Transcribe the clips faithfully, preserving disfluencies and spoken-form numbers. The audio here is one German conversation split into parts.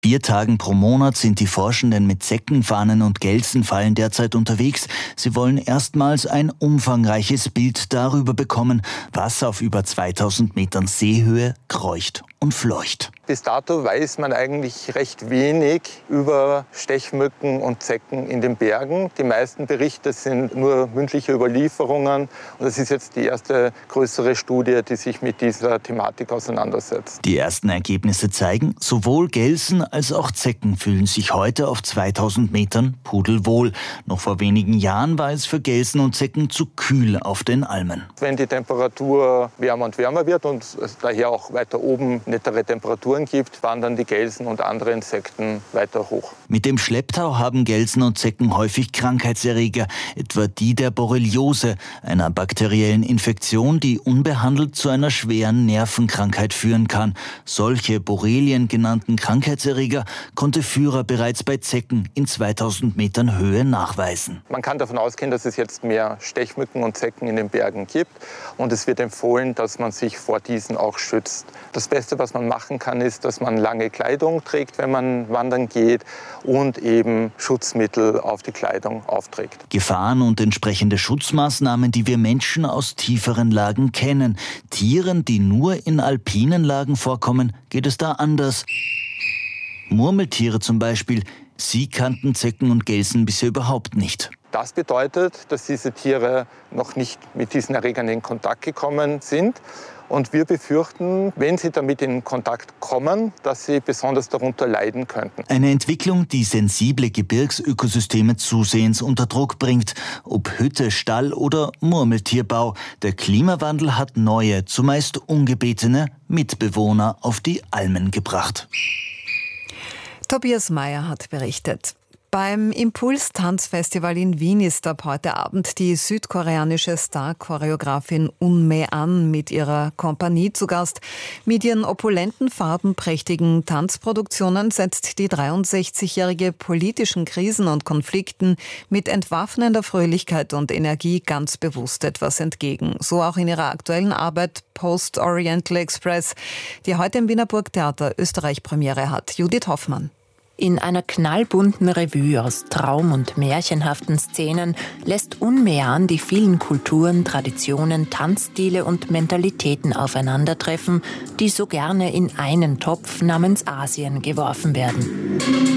Vier Tagen pro Monat sind die Forschenden mit Zeckenfahnen und Gelsenfallen derzeit unterwegs. Sie wollen erstmals ein umfangreiches Bild darüber bekommen, was auf über zweitausend Metern Seehöhe kreucht und fleucht. Bis dato weiß man eigentlich recht wenig über Stechmücken und Zecken in den Bergen. Die meisten Berichte sind nur mündliche Überlieferungen. Und das ist jetzt die erste größere Studie, die sich mit dieser Thematik auseinandersetzt. Die ersten Ergebnisse zeigen, sowohl Gelsen als auch Zecken fühlen sich heute auf zweitausend Metern pudelwohl. Noch vor wenigen Jahren war es für Gelsen und Zecken zu kühl auf den Almen. Wenn die Temperatur wärmer und wärmer wird und es daher auch weiter oben nettere Temperaturen gibt, wandern die Gelsen und andere Insekten weiter hoch. Mit dem Schlepptau haben Gelsen und Zecken häufig Krankheitserreger, etwa die der Borreliose, einer bakteriellen Infektion, die unbehandelt zu einer schweren Nervenkrankheit führen kann. Solche Borrelien genannten Krankheitserreger konnte Führer bereits bei Zecken in zweitausend Metern Höhe nachweisen. Man kann davon ausgehen, dass es jetzt mehr Stechmücken und Zecken in den Bergen gibt und es wird empfohlen, dass man sich vor diesen auch schützt. Das Beste, was man machen kann, ist, dass man lange Kleidung trägt, wenn man wandern geht und eben Schutzmittel auf die Kleidung aufträgt. Gefahren und entsprechende Schutzmaßnahmen, die wir Menschen aus tieferen Lagen kennen. Tieren, die nur in alpinen Lagen vorkommen, geht es da anders. Murmeltiere zum Beispiel, sie kannten Zecken und Gelsen bisher überhaupt nicht. Das bedeutet, dass diese Tiere noch nicht mit diesen Erregern in Kontakt gekommen sind. Und wir befürchten, wenn sie damit in Kontakt kommen, dass sie besonders darunter leiden könnten. Eine Entwicklung, die sensible Gebirgsökosysteme zusehends unter Druck bringt. Ob Hütte, Stall oder Murmeltierbau. Der Klimawandel hat neue, zumeist ungebetene Mitbewohner auf die Almen gebracht. Tobias Meyer hat berichtet. Beim Impuls-Tanzfestival in Wien ist ab heute Abend die südkoreanische Star-Choreografin Un Me-an mit ihrer Kompanie zu Gast. Mit ihren opulenten, farbenprächtigen Tanzproduktionen setzt die dreiundsechzigjährige politischen Krisen und Konflikten mit entwaffnender Fröhlichkeit und Energie ganz bewusst etwas entgegen. So auch in ihrer aktuellen Arbeit Post Oriental Express, die heute im Wiener Burgtheater Österreich Premiere hat. Judith Hoffmann. In einer knallbunten Revue aus Traum- und märchenhaften Szenen lässt Un Me-an die vielen Kulturen, Traditionen, Tanzstile und Mentalitäten aufeinandertreffen, die so gerne in einen Topf namens Asien geworfen werden.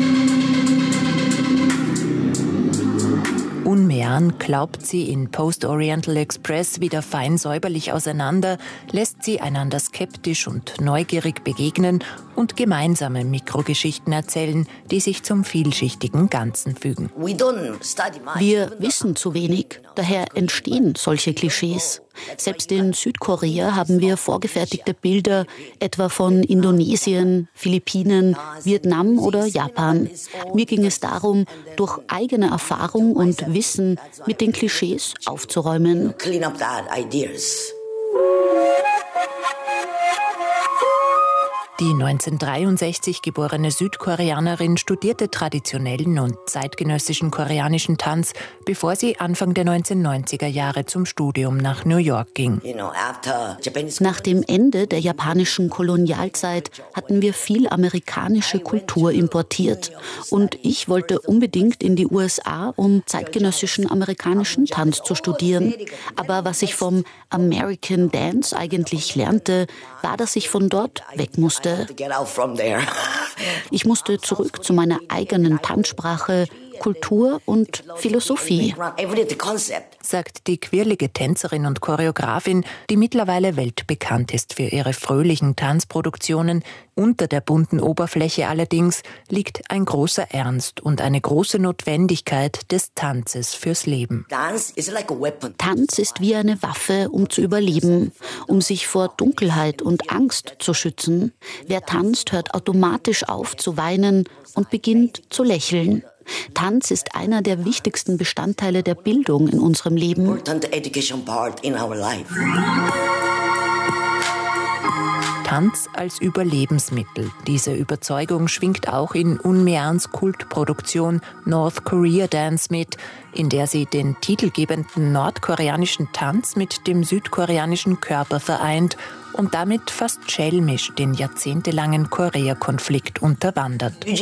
Un Me-an klaubt sie in Post Oriental Express wieder fein säuberlich auseinander, lässt sie einander skeptisch und neugierig begegnen und gemeinsame Mikrogeschichten erzählen, die sich zum vielschichtigen Ganzen fügen. Wir wissen zu wenig, daher entstehen solche Klischees. Selbst in Südkorea haben wir vorgefertigte Bilder, etwa von Indonesien, Philippinen, Vietnam oder Japan. Mir ging es darum, durch eigene Erfahrung und Wissen mit den Klischees aufzuräumen. Die neunzehnhundertdreiundsechzig geborene Südkoreanerin studierte traditionellen und zeitgenössischen koreanischen Tanz, bevor sie Anfang der neunzehnhundertneunziger Jahre zum Studium nach New York ging. Nach dem Ende der japanischen Kolonialzeit hatten wir viel amerikanische Kultur importiert. Und ich wollte unbedingt in die U S A, um zeitgenössischen amerikanischen Tanz zu studieren. Aber was ich vom American Dance eigentlich lernte, war, dass ich von dort weg musste. Ich musste zurück zu meiner eigenen Tanzsprache, Kultur und Philosophie, sagt die quirlige Tänzerin und Choreografin, die mittlerweile weltbekannt ist für ihre fröhlichen Tanzproduktionen. Unter der bunten Oberfläche allerdings liegt ein großer Ernst und eine große Notwendigkeit des Tanzes fürs Leben. Tanz ist wie eine Waffe, um zu überleben, um sich vor Dunkelheit und Angst zu schützen. Wer tanzt, hört automatisch auf zu weinen und beginnt zu lächeln. Tanz ist einer der wichtigsten Bestandteile der Bildung in unserem Leben. Tanz als Überlebensmittel. Diese Überzeugung schwingt auch in Un Me-ans Kultproduktion North Korea Dance mit, in der sie den titelgebenden nordkoreanischen Tanz mit dem südkoreanischen Körper vereint und damit fast schelmisch den jahrzehntelangen Korea-Konflikt unterwandert.